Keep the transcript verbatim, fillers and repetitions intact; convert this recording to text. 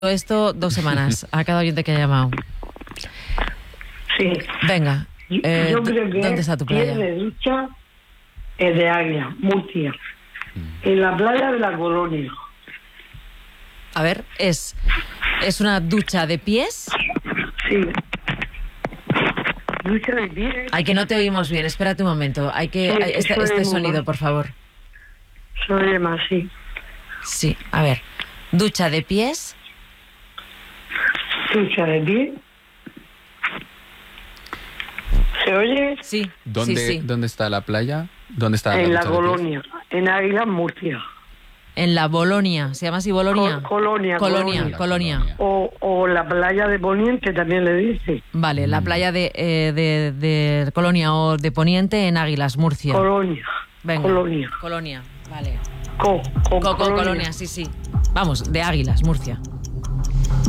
esto dos semanas a cada oyente que ha llamado. Sí. Venga, eh, Yo creo que ¿dónde está tu playa? de ducha es de Águila, Murcia. En la playa de la Colonia. A ver, ¿es, es una ducha de pies? Sí. Ducha de pies. Ay, que no te oímos bien, espérate un momento. Hay que... Sí, hay- este soy este muy sonido, mal. por favor. Soy más, sí. Sí, a ver. Ducha de pies. Ducha de pies. ¿Se oye? Sí, ¿Dónde, sí, sí. ¿Dónde está la playa? ¿Dónde está En la ducha de pies? Colonia. En Águila, Murcia. En la Bolonia. ¿Se llama así Bolonia? Co- Colonia, Colonia, Colonia. Colonia. O, o la playa de Poniente también le dice. Vale, la playa de, eh, de, de Colonia o de Poniente en Águilas, Murcia. Colonia. Venga. Colonia. Colonia, vale. Co, co- Co- co- Colonia. Colonia, sí, sí. Vamos, de Águilas, Murcia.